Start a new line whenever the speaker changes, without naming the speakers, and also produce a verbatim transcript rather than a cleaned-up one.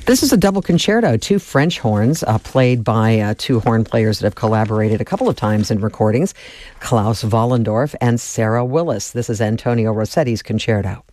This is a double concerto, two French horns uh, played by uh, two horn players that have collaborated a couple of times in recordings, Klaus Vollendorf and Sarah Willis. This is Antonio Rossetti's concerto.